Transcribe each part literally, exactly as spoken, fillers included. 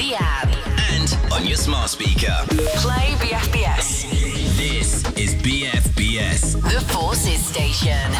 the app and on your smart speaker. Play B F B S. This is B F B S, The Forces Station.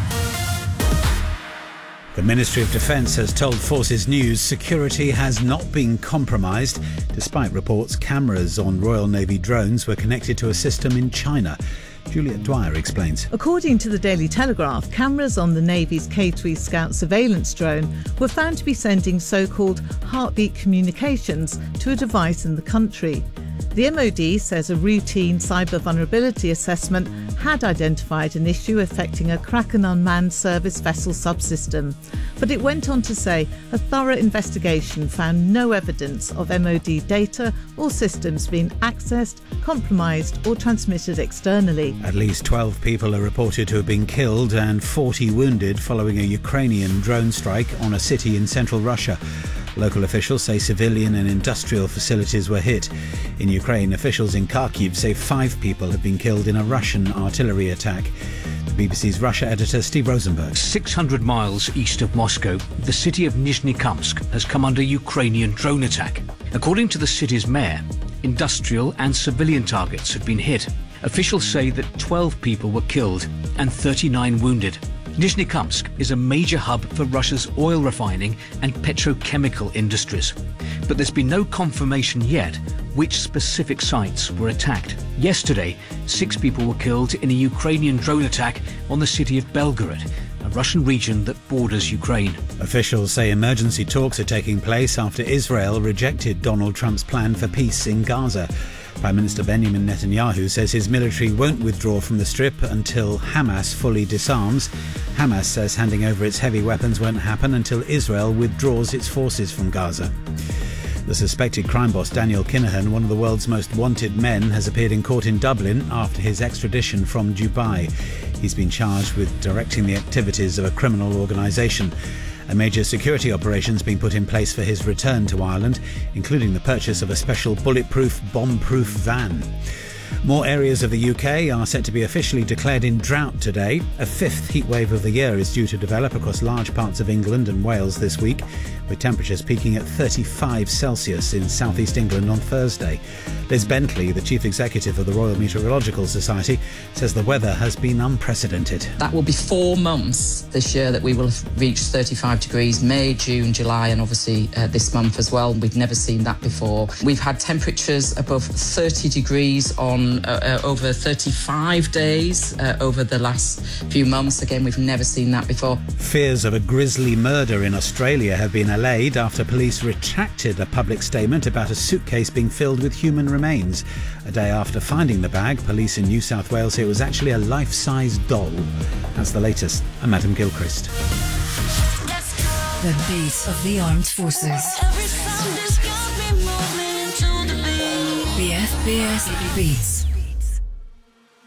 The Ministry of Defence has told Forces News security has not been compromised, despite reports cameras on Royal Navy drones were connected to a system in China. Juliet Dwyer explains. According to the Daily Telegraph, cameras on the Navy's K three Scout surveillance drone were found to be sending so-called heartbeat communications to a device in the country. The M O D says a routine cyber vulnerability assessment had identified an issue affecting a Kraken unmanned service vessel subsystem. But it went on to say a thorough investigation found no evidence of M O D data or systems being accessed, compromised or transmitted externally. At least twelve people are reported to have been killed and forty wounded following a Ukrainian drone strike on a city in central Russia. Local officials say civilian and industrial facilities were hit. In Ukraine, officials in Kharkiv say five people have been killed in a Russian artillery attack. The B B C's Russia editor Steve Rosenberg. six hundred miles east of Moscow, the city of Nizhny-Kamsk has come under Ukrainian drone attack. According to the city's mayor, industrial and civilian targets have been hit. Officials say that twelve people were killed and thirty-nine wounded. Nizhny-Kamsk is a major hub for Russia's oil refining and petrochemical industries. But there's been no confirmation yet which specific sites were attacked. Yesterday, six people were killed in a Ukrainian drone attack on the city of Belgorod, a Russian region that borders Ukraine. Officials say emergency talks are taking place after Israel rejected Donald Trump's plan for peace in Gaza. Prime Minister Benjamin Netanyahu says his military won't withdraw from the Strip until Hamas fully disarms. Hamas says handing over its heavy weapons won't happen until Israel withdraws its forces from Gaza. The suspected crime boss Daniel Kinahan, one of the world's most wanted men, has appeared in court in Dublin after his extradition from Dubai. He's been charged with directing the activities of a criminal organisation. A major security operation's been put in place for his return to Ireland, including the purchase of a special bulletproof, bomb-proof van. More areas of the U K are set to be officially declared in drought today. A fifth heatwave of the year is due to develop across large parts of England and Wales this week, with temperatures peaking at thirty-five Celsius in southeast England on Thursday. Liz Bentley, the chief executive of the Royal Meteorological Society, says the weather has been unprecedented. That will be four months this year that we will have reached thirty-five degrees, May, June, July and obviously uh, this month as well. We've never seen that before. We've had temperatures above thirty degrees on uh, uh, over thirty-five days uh, over the last few months. Again, we've never seen that before. Fears of a grisly murder in Australia have been allayed after police retracted a public statement about a suitcase being filled with human remains. A day after finding the bag, police in New South Wales say it was actually a life-size doll. That's the latest. I'm Adam Gilchrist. The beat of the armed forces. B F B S Beats.